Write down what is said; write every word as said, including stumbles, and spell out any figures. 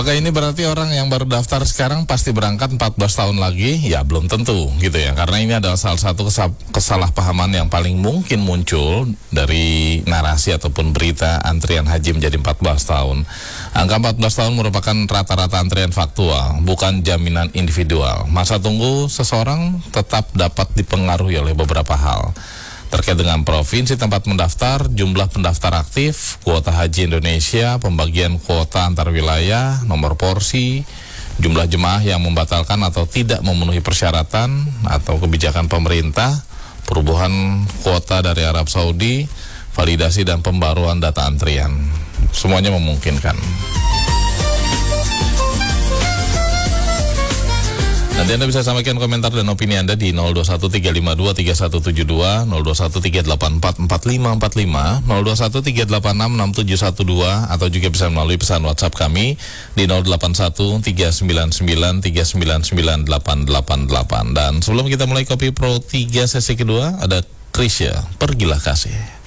Oke, ini berarti orang yang baru daftar sekarang pasti berangkat empat belas tahun lagi? Ya belum tentu gitu ya, karena ini adalah salah satu kesalahpahaman yang paling mungkin muncul dari narasi ataupun berita antrian haji menjadi empat belas tahun. Angka empat belas tahun merupakan rata-rata antrian faktual, bukan jaminan individual. Masa tunggu seseorang tetap dapat dipengaruhi oleh beberapa hal. Terkait dengan provinsi tempat mendaftar, jumlah pendaftar aktif, kuota haji Indonesia, pembagian kuota antar wilayah, nomor porsi, jumlah jemaah yang membatalkan atau tidak memenuhi persyaratan atau kebijakan pemerintah, perubahan kuota dari Arab Saudi, validasi dan pembaruan data antrian. Semuanya memungkinkan. Nanti Anda bisa sampaikan komentar dan opini Anda di nol dua satu tiga lima dua tiga satu tujuh dua, nol dua satu tiga delapan empat empat lima empat lima, nol dua satu tiga delapan enam enam tujuh satu dua, atau juga bisa melalui pesan WhatsApp kami di nol delapan satu tiga sembilan sembilan tiga sembilan sembilan delapan delapan delapan. Dan sebelum kita mulai Kopi Pro tiga sesi kedua, ada Krisya, Pergilah Kasih.